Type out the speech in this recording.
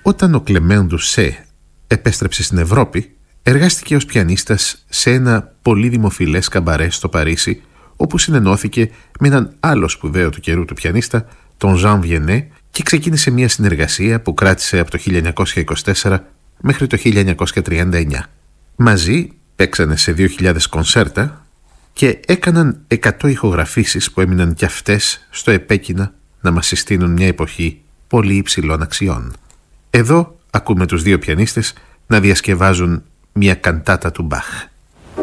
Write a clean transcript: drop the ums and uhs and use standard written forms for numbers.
Όταν ο Κλεμέν Ντουσέ επέστρεψε στην Ευρώπη, εργάστηκε ως πιανίστας σε ένα πολύ δημοφιλές καμπαρέ στο Παρίσι, όπου συνενώθηκε με έναν άλλο σπουδαίο του καιρού του πιανίστα, τον Ζαν Βιενέ, και ξεκίνησε μια συνεργασία που κράτησε από το 1924 μέχρι το 1939. Μαζί παίξανε σε 2.000 κονσέρτα και έκαναν 100 ηχογραφήσεις που έμειναν κι αυτές στο επέκεινα να μας συστήνουν μια εποχή πολύ υψηλών αξιών. Εδώ ακούμε τους δύο πιανίστες να διασκευάζουν μια καντάτα του Μπαχ.